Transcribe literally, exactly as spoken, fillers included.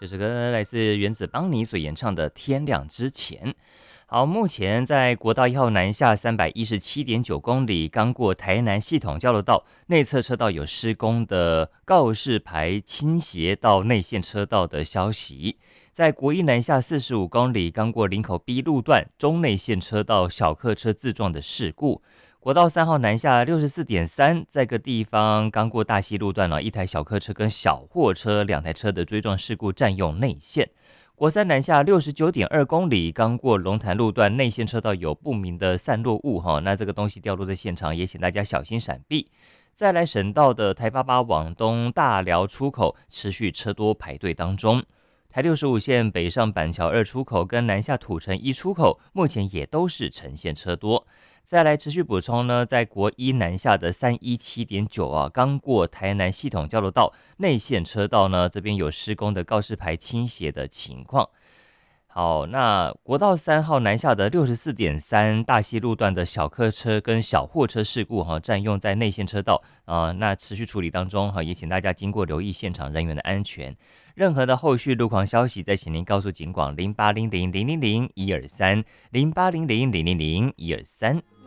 这首歌来自原子邦尼所演唱的《天亮之前》。好，目前在国道一号南下三百一十七点九公里，刚过台南系统交流道内侧车道有施工的告示牌倾斜到内线车道的消息。在国一南下四十五公里，刚过林口 B 路段中内线车道小客车自撞的事故。国道三号南下 六十四点三， 在个地方刚过大溪路段、啊、一台小客车跟小货车两台车的追撞事故占用内线。国三南下 六十九点二公里，刚过龙潭路段内线车道有不明的散落物，那这个东西掉落在现场，也请大家小心闪避。再来省道的台八八往东大寮出口持续车多排队当中。台六十五线北上板桥二出口跟南下土城一出口目前也都是呈现车多。再来持续补充呢，在国一南下的三一七点九啊，刚过台南系统交流道内线车道呢，这边有施工的告示牌倾斜的情况。好，那国道三号南下的 六十四点三， 大溪路段的小客车跟小货车事故哈、啊，占用在内线车道啊、呃，那持续处理当中哈、啊，也请大家经过留意现场人员的安全。任何的后续路况消息，再请您告诉警广零八零零零零零一二三零八零零零零零一二三。